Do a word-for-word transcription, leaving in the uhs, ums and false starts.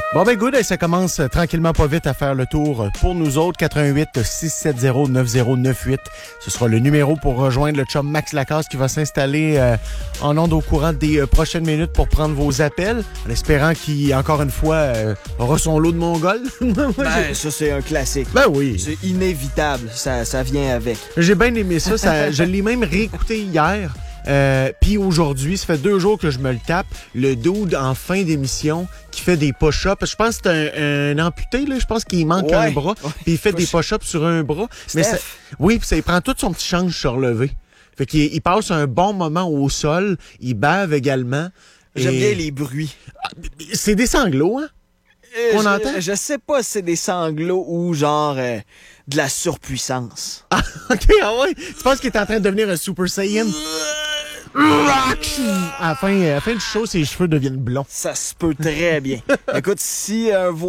Bon ben good, ça commence tranquillement pas vite à faire le tour pour nous autres. quatre un huit six sept zéro neuf zéro neuf huit. Ce sera le numéro pour rejoindre le chum Max Lacasse qui va s'installer euh, en ondes au courant des euh, prochaines minutes pour prendre vos appels. En espérant qu'il, encore une fois, euh, aura son lot de Mongols. Ben, ça, c'est un classique. Ben oui. C'est inévitable. Ça, ça vient avec. J'ai bien aimé ça. ça je l'ai même réécouté hier. Euh, Puis aujourd'hui, ça fait deux jours que je me le tape, le dude en fin d'émission qui fait des push-ups. Je pense que c'est un, un amputé, là. Je pense qu'il manque ouais. un bras. Ouais. Puis il fait des push-ups sur un bras. Mais ça, oui, puis ça il prend tout son petit change sur relevé. Fait qu'il il passe un bon moment au sol. Il bave également. J'aime et... bien les bruits. C'est des sanglots, hein? Euh, On je, entend? Je sais pas si c'est des sanglots ou genre euh, de la surpuissance. Ah, OK, ah ouais. Tu penses qu'il est en train de devenir un Super Saiyan? À la fin, à la fin du show, ses cheveux deviennent blonds. Ça se peut très bien. Écoute, si euh,